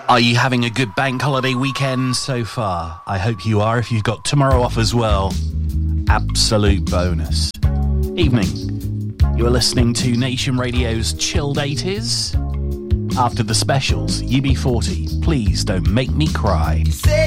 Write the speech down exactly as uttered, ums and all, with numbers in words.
Are you having a good bank holiday weekend so far? I hope you are. If you've got tomorrow off as well, absolute bonus. Evening. You are listening to Nation Radio's Chilled eighties. After the specials, U B forty, Please Don't Make Me Cry. Say